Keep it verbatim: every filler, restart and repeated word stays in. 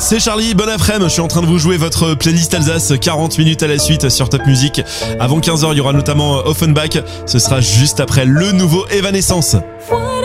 C'est Charlie, bon après-midi, je suis en train de vous jouer votre playlist Alsace, quarante minutes à la suite sur Top Music. Avant quinze heures, il y aura notamment Offenbach, ce sera juste après le nouveau Evanescence.